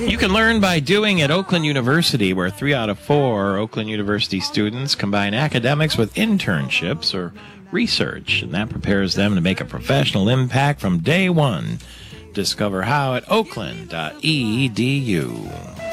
You can learn by doing at Oakland University, where 3 out of 4 Oakland University students combine academics with internships or research, and that prepares them to make a professional impact from day one. Discover how at oakland.edu.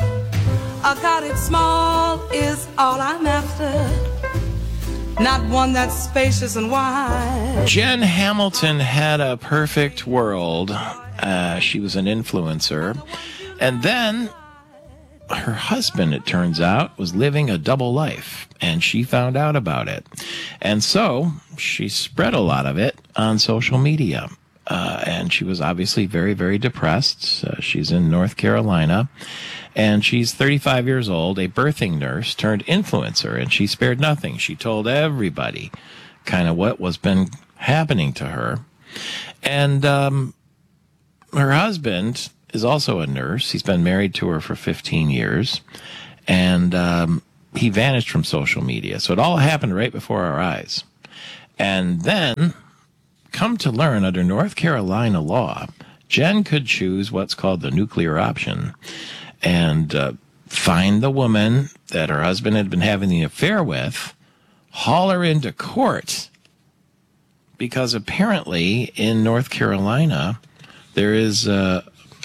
A cottage small is all I'm after, not one that's spacious and wide. Jen Hamilton had a perfect world. She was an influencer. And then her husband, it turns out, was living a double life, and she found out about it. And so she spread a lot of it on social media. And she was obviously very, very depressed. She's in North Carolina, and she's 35 years old, a birthing nurse turned influencer, and she spared nothing. She told everybody kind of what was been happening to her. And her husband is also a nurse. He's been married to her for 15 years, and he vanished from social media. So it all happened right before our eyes. And then, come to learn, under North Carolina law, Jen could choose what's called the nuclear option and find the woman that her husband had been having the affair with, haul her into court, because apparently in North Carolina there's a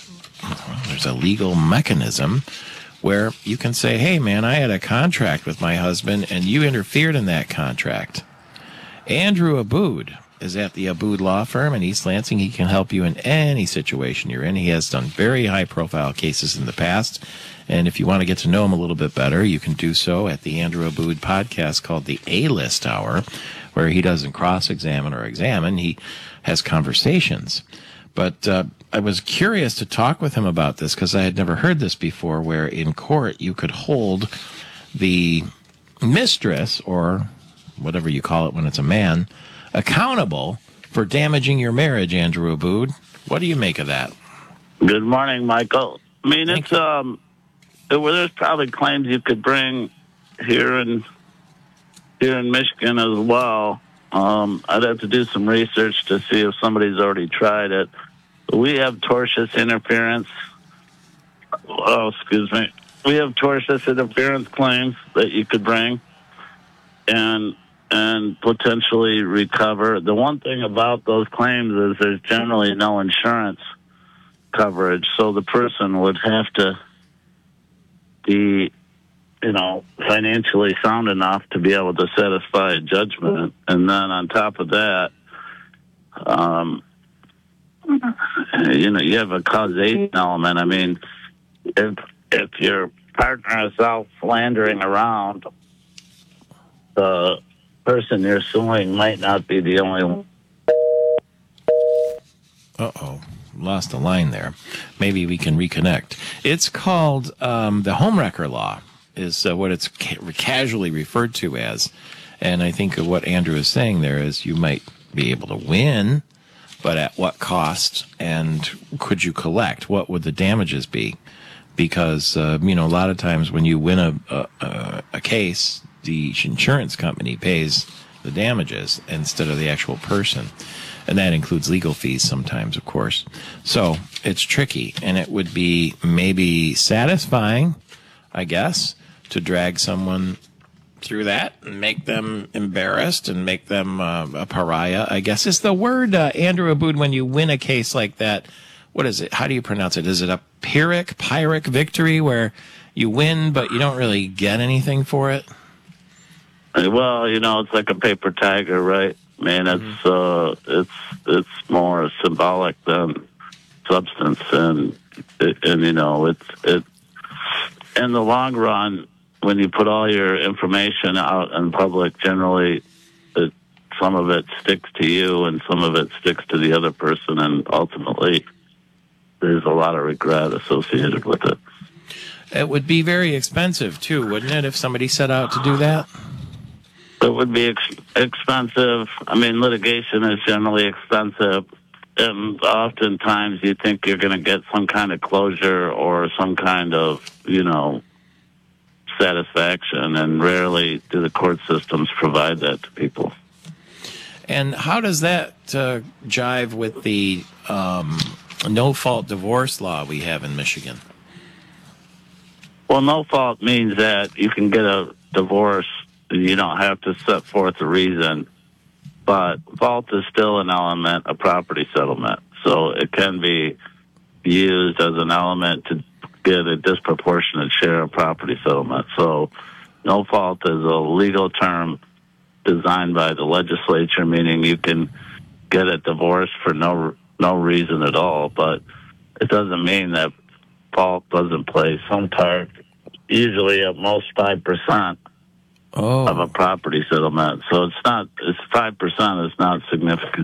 legal mechanism where you can say, hey, man, I had a contract with my husband, and you interfered in that contract. Andrew Abood is at the Abood Law Firm in East Lansing. He can help you in any situation you're in. He has done very high-profile cases in the past, and if you want to get to know him a little bit better, you can do so at the Andrew Abood podcast called the A-List Hour, where he doesn't cross-examine or examine. He has conversations. But I was curious to talk with him about this because I had never heard this before, where in court you could hold the mistress, or whatever you call it when it's a man, accountable for damaging your marriage. Andrew Abood, what do you make of that? Good morning, Michael. I mean, there's probably claims you could bring here in Michigan as well. I'd have to do some research to see if somebody's already tried it. We have tortious interference. We have tortious interference claims that you could bring and potentially recover. The one thing about those claims is there's generally no insurance coverage, so the person would have to be, financially sound enough to be able to satisfy a judgment. And then on top of that, you have a causation element. I mean, if your partner is out philandering around, the person you're suing might not be the only one. Uh-oh. Lost a line there. Maybe we can reconnect. It's called the homewrecker law is what it's casually referred to as. And I think what Andrew is saying there is you might be able to win, but at what cost, and could you collect? What would the damages be? Because, a lot of times when you win a case, the insurance company pays the damages instead of the actual person. And that includes legal fees sometimes, of course. So it's tricky, and it would be maybe satisfying, I guess, to drag someone through that and make them embarrassed and make them a pariah, I guess is the word, Andrew Abood, when you win a case like that. What is it? How do you pronounce it? Is it a Pyrrhic victory where you win but you don't really get anything for it? Well, it's like a paper tiger, right? I mean, it's more symbolic than substance, and in the long run, when you put all your information out in public, generally, some of it sticks to you and some of it sticks to the other person, and ultimately, there's a lot of regret associated with it. It would be very expensive, too, wouldn't it, if somebody set out to do that? It would be expensive. I mean, litigation is generally expensive, and oftentimes you think you're going to get some kind of closure or some kind of, satisfaction, and rarely do the court systems provide that to people. And how does that jive with the no-fault divorce law we have in Michigan? Well, no fault means that you can get a divorce. You don't have to set forth a reason. But fault is still an element of property settlement. So it can be used as an element to get a disproportionate share of property settlement. So no fault is a legal term designed by the legislature, meaning you can get a divorce for no reason at all. But it doesn't mean that fault doesn't play some part, usually at most 5%. Of a property settlement. So it's 5% is not significant.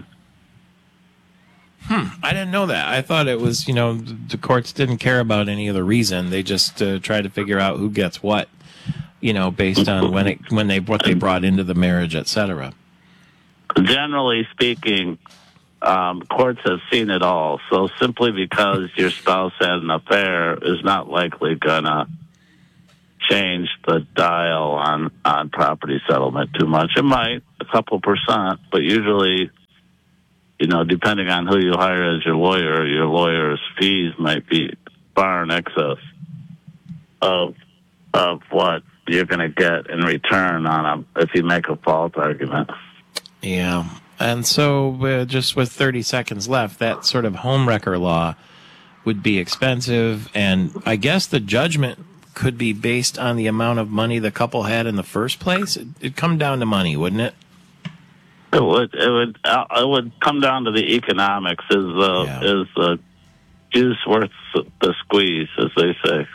I didn't know that. I thought it was, the courts didn't care about any of the reason. They just tried to figure out who gets what, based on what they brought into the marriage, etc. Generally speaking, courts have seen it all. So simply because your spouse had an affair is not likely gonna change the dial on property settlement too much. It might, a couple %, but usually, depending on who you hire as your lawyer's fees might be far in excess of what you're going to get in return if you make a fault argument. Yeah. And so just with 30 seconds left, that sort of homewrecker law would be expensive, and I guess the judgment could be based on the amount of money the couple had in the first place. It'd come down to money, wouldn't it? It would come down to the economics. Is the juice worth the squeeze, as they say?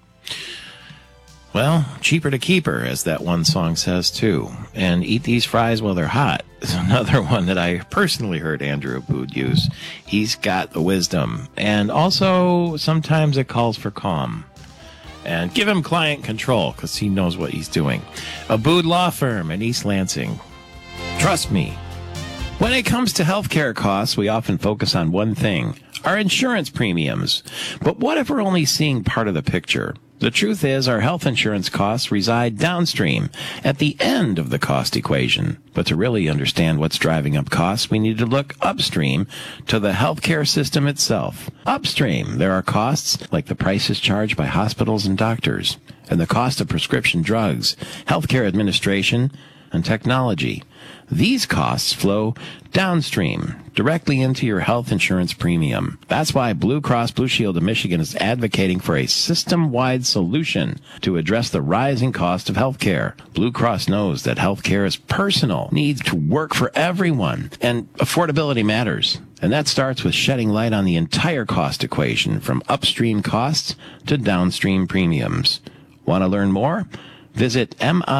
Well, cheaper to keep her, as that one song says too. And eat these fries while they're hot is another one that I personally heard Andrew Abood use. He's got the wisdom, and also sometimes it calls for calm. And give him client control, because he knows what he's doing. Abood Law Firm in East Lansing. Trust me. When it comes to healthcare costs, we often focus on one thing, our insurance premiums. But what if we're only seeing part of the picture? The truth is, our health insurance costs reside downstream, at the end of the cost equation. But to really understand what's driving up costs, we need to look upstream to the healthcare system itself. Upstream, there are costs like the prices charged by hospitals and doctors, and the cost of prescription drugs, healthcare administration, and technology. These costs flow downstream, directly into your health insurance premium. That's why Blue Cross Blue Shield of Michigan is advocating for a system-wide solution to address the rising cost of health care. Blue Cross knows that health care is personal, needs to work for everyone, and affordability matters. And that starts with shedding light on the entire cost equation, from upstream costs to downstream premiums. Want to learn more? Visit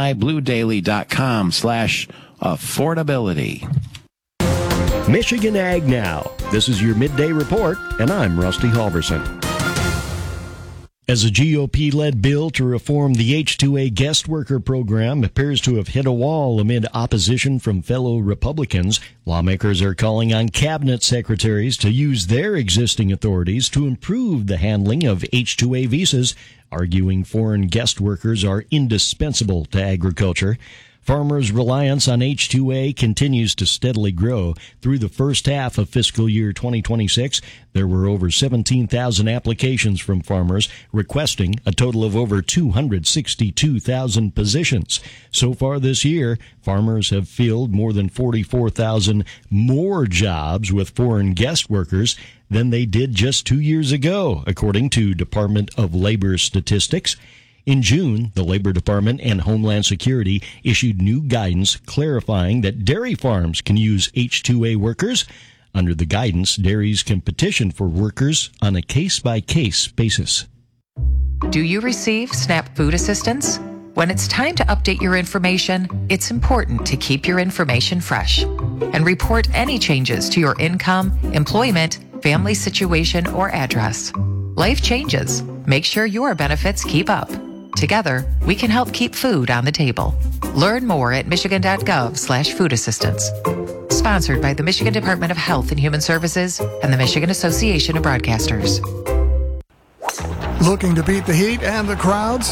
mibluedaily.com/affordability. Michigan Ag Now. This is your midday report, and I'm Rusty Halverson. As a GOP-led bill to reform the H-2A guest worker program appears to have hit a wall amid opposition from fellow Republicans, lawmakers are calling on cabinet secretaries to use their existing authorities to improve the handling of H-2A visas, arguing foreign guest workers are indispensable to agriculture. Farmers' reliance on H-2A continues to steadily grow. Through the first half of fiscal year 2026, there were over 17,000 applications from farmers requesting a total of over 262,000 positions. So far this year, farmers have filled more than 44,000 more jobs with foreign guest workers than they did just 2 years ago, according to Department of Labor statistics. In June, the Labor Department and Homeland Security issued new guidance clarifying that dairy farms can use H-2A workers. Under the guidance, dairies can petition for workers on a case-by-case basis. Do you receive SNAP food assistance? When it's time to update your information, it's important to keep your information fresh and report any changes to your income, employment, family situation, or address. Life changes. Make sure your benefits keep up. Together, we can help keep food on the table. Learn more at michigan.gov/food assistance. Sponsored by the Michigan Department of Health and Human Services and the Michigan Association of Broadcasters. Looking to beat the heat and the crowds?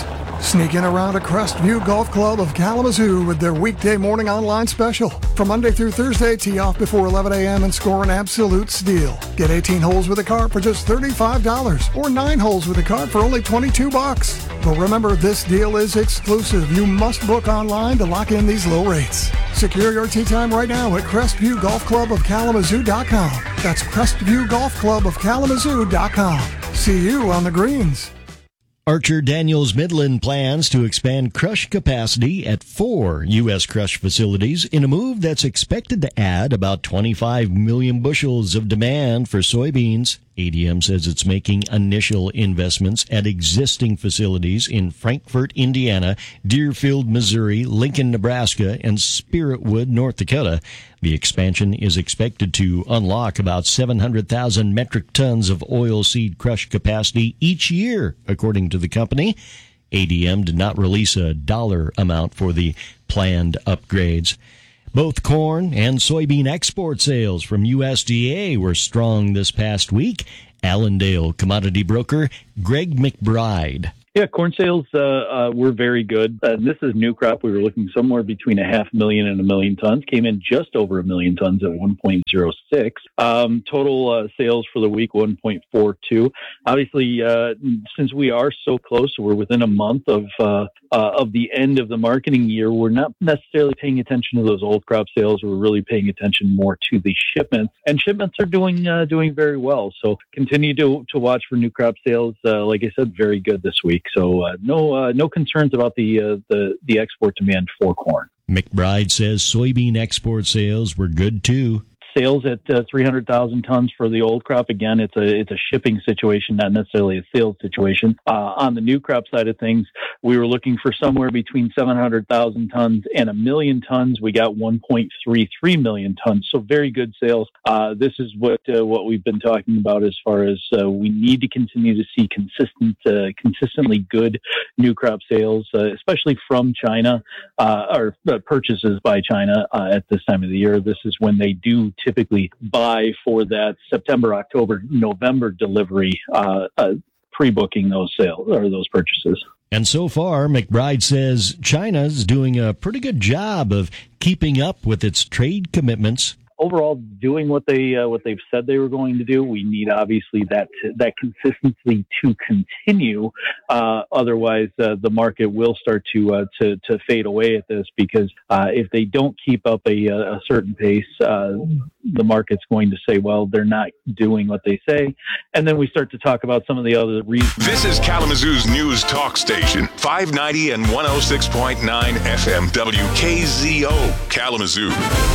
Sneak in around a Crestview Golf Club of Kalamazoo with their weekday morning online special. From Monday through Thursday, tee off before 11 a.m. and score an absolute steal. Get 18 holes with a cart for just $35 or 9 holes with a cart for only $22. But remember, this deal is exclusive. You must book online to lock in these low rates. Secure your tee time right now at CrestviewGolfClubOfKalamazoo.com. That's CrestviewGolfClubOfKalamazoo.com. See you on the greens. Archer Daniels Midland plans to expand crush capacity at 4 U.S. crush facilities in a move that's expected to add about 25 million bushels of demand for soybeans. ADM says it's making initial investments at existing facilities in Frankfort, Indiana, Deerfield, Missouri, Lincoln, Nebraska, and Spiritwood, North Dakota. The expansion is expected to unlock about 700,000 metric tons of oilseed crush capacity each year, according to the company. ADM did not release a dollar amount for the planned upgrades. Both corn and soybean export sales from USDA were strong this past week. Allendale commodity broker Greg McBride. Yeah, corn sales were very good. This is new crop. We were looking somewhere between 500,000 and 1 million tons. Came in just over 1 million tons at 1.06. Total sales for the week 1.42. Obviously, since we are so close, we're within a month of the end of the marketing year. We're not necessarily paying attention to those old crop sales. We're really paying attention more to the shipments, and shipments are doing very well. So continue to watch for new crop sales. Like I said, very good this week. So no concerns about the export demand for corn. McBride says soybean export sales were good too. Sales at 300,000 tons for the old crop. Again, it's a shipping situation, not necessarily a sales situation. On the new crop side of things, we were looking for somewhere between 700,000 tons and 1 million tons. We got 1.33 million tons. So very good sales. This is what we've been talking about as far as we need to continue to see consistently good new crop sales, especially from China, or purchases by China at this time of the year. This is when they do typically buy for that September, October, November delivery, pre-booking those sales or those purchases. And so far, McBride says China's doing a pretty good job of keeping up with its trade commitments. Overall, doing what they've said they were going to do. We need obviously that consistency to continue. Otherwise, the market will start to fade away at this, because if they don't keep up a certain pace, the market's going to say, well, they're not doing what they say, and then we start to talk about some of the other reasons. This is Kalamazoo's news talk station, 590 and 106.9 FM WKZO, Kalamazoo.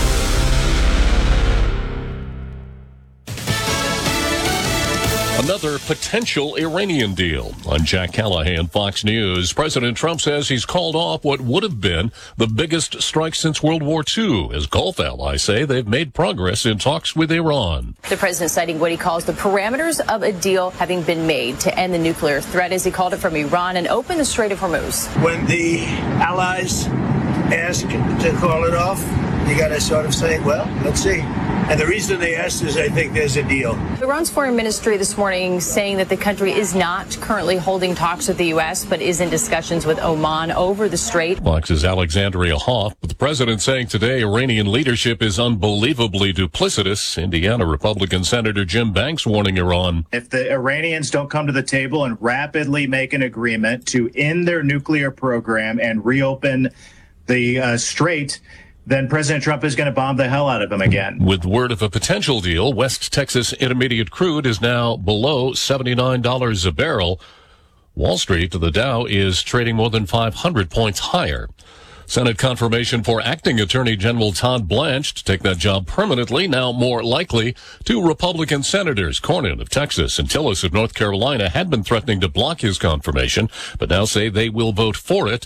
Another potential Iranian deal. I'm Jack Callahan, Fox News. President Trump says he's called off what would have been the biggest strike since World War II. His Gulf allies say they've made progress in talks with Iran. The president citing what he calls the parameters of a deal having been made to end the nuclear threat, as he called it, from Iran and open the Strait of Hormuz. When the allies ask to call it off, you got to sort of say, well, let's see. And the reason they asked is I think there's a deal. Iran's foreign ministry this morning saying that the country is not currently holding talks with the U.S., but is in discussions with Oman over the strait. Fox's Alexandria Hoff, with the president saying today Iranian leadership is unbelievably duplicitous. Indiana Republican Senator Jim Banks warning Iran. If the Iranians don't come to the table and rapidly make an agreement to end their nuclear program and reopen the strait, then President Trump is going to bomb the hell out of him again. With word of a potential deal, West Texas Intermediate crude is now below $79 a barrel. Wall Street, the Dow, is trading more than 500 points higher. Senate confirmation for acting Attorney General Todd Blanche to take that job permanently, now more likely. Two Republican senators, Cornyn of Texas and Tillis of North Carolina, had been threatening to block his confirmation, but now say they will vote for it.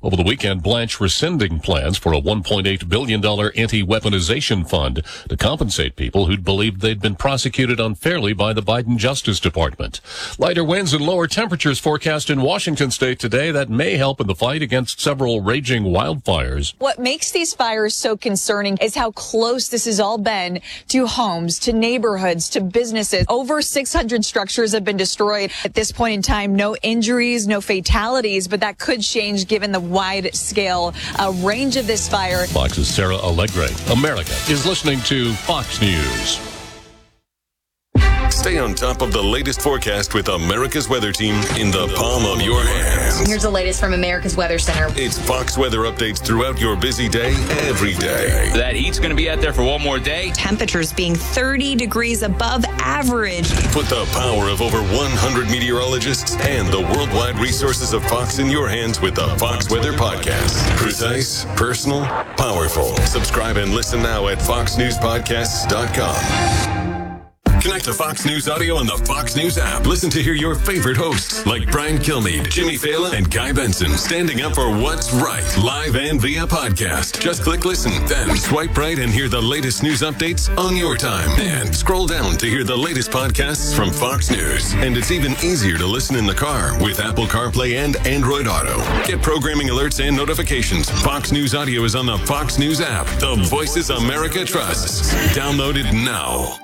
Over the weekend, Blanche rescinding plans for a $1.8 billion anti-weaponization fund to compensate people who'd believed they'd been prosecuted unfairly by the Biden Justice Department. Lighter winds and lower temperatures forecast in Washington state today that may help in the fight against several raging wildfires. What makes these fires so concerning is how close this has all been to homes, to neighborhoods, to businesses. Over 600 structures have been destroyed. At this point in time, no injuries, no fatalities, but that could change given the wide scale range of this fire. Fox's Sarah Allegre. America is listening to Fox News. Stay on top of the latest forecast with America's Weather Team in the palm of your hands. Here's the latest from America's Weather Center. It's Fox weather updates throughout your busy day, every day. That heat's going to be out there for one more day. Temperatures being 30 degrees above average. Put the power of over 100 meteorologists and the worldwide resources of Fox in your hands with the Fox Weather Podcast. Precise, personal, powerful. Subscribe and listen now at foxnewspodcasts.com. Connect to Fox News Audio on the Fox News app. Listen to hear your favorite hosts like Brian Kilmeade, Jimmy Fallon, and Guy Benson standing up for what's right, live and via podcast. Just click listen, then swipe right and hear the latest news updates on your time. And scroll down to hear the latest podcasts from Fox News. And it's even easier to listen in the car with Apple CarPlay and Android Auto. Get programming alerts and notifications. Fox News Audio is on the Fox News app. The voices America trusts. Download it now.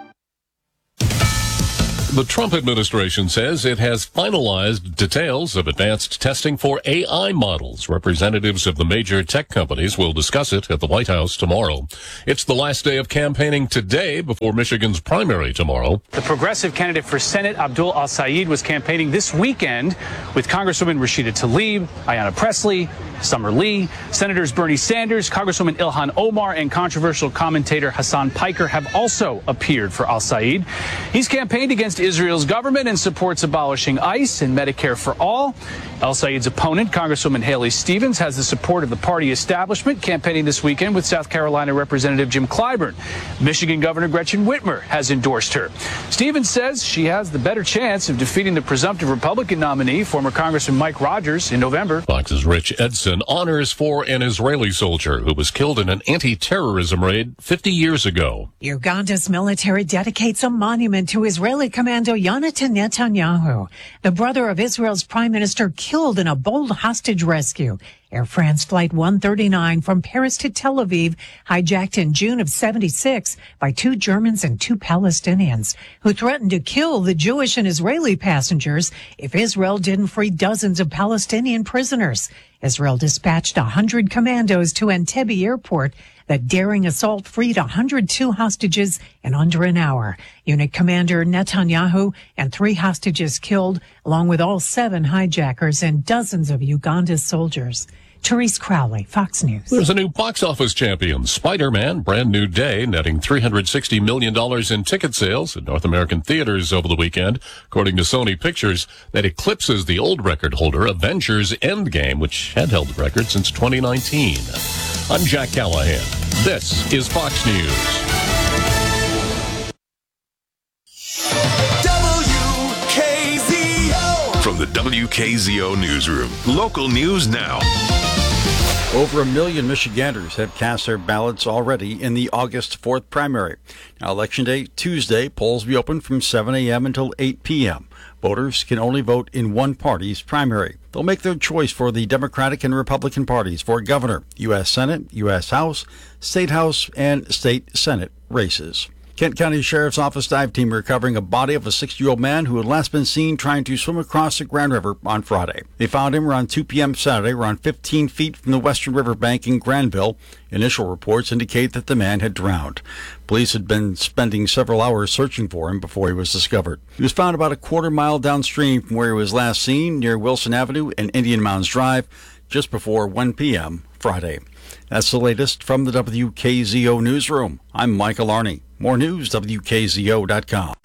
The Trump administration says it has finalized details of advanced testing for AI models. Representatives of the major tech companies will discuss it at the White House tomorrow. It's the last day of campaigning today before Michigan's primary tomorrow. The progressive candidate for Senate, Abdul Al-Sayed, was campaigning this weekend with Congresswoman Rashida Tlaib, Ayanna Pressley, Summer Lee. Senators Bernie Sanders, Congresswoman Ilhan Omar, and controversial commentator Hassan Piker have also appeared for Al-Sayed. He's campaigned against Israel's government and supports abolishing ICE and Medicare for all. Al-Sayed's opponent, Congresswoman Haley Stevens, has the support of the party establishment, campaigning this weekend with South Carolina Representative Jim Clyburn. Michigan Governor Gretchen Whitmer has endorsed her. Stevens says she has the better chance of defeating the presumptive Republican nominee, former Congressman Mike Rogers, in November. Fox's Rich Edson honors for an Israeli soldier who was killed in an anti-terrorism raid 50 years ago. Uganda's military dedicates a monument to Israeli commando Yonatan Netanyahu, the brother of Israel's prime minister, killed in a bold hostage rescue. Air France Flight 139 from Paris to Tel Aviv, hijacked in June of 76 by 2 Germans and 2 Palestinians who threatened to kill the Jewish and Israeli passengers if Israel didn't free dozens of Palestinian prisoners. Israel dispatched 100 commandos to Entebbe airport. The daring assault freed 102 hostages in under an hour. Unit Commander Netanyahu and 3 hostages killed, along with all 7 hijackers and dozens of Uganda's soldiers. Therese Crowley, Fox News. There's a new box office champion, Spider-Man, Brand New Day, netting $360 million in ticket sales at North American theaters over the weekend, according to Sony Pictures. That eclipses the old record holder, Avengers Endgame, which had held the record since 2019. I'm Jack Callahan. This is Fox News. WKZO. From the WKZO Newsroom, local news now. Over 1 million Michiganders have cast their ballots already in the August 4th primary. Now, Election Day, Tuesday, polls will be open from 7 a.m. until 8 p.m. Voters can only vote in one party's primary. They'll make their choice for the Democratic and Republican parties for governor, U.S. Senate, U.S. House, State House, and State Senate races. Kent County Sheriff's Office dive team recovering a body of a 60-year-old man who had last been seen trying to swim across the Grand River on Friday. They found him around 2 p.m. Saturday, around 15 feet from the western riverbank in Granville. Initial reports indicate that the man had drowned. Police had been spending several hours searching for him before he was discovered. He was found about a quarter-mile downstream from where he was last seen, near Wilson Avenue and Indian Mounds Drive, just before 1 p.m. Friday. That's the latest from the WKZO Newsroom. I'm Michael Arney. More news, WKZO.com.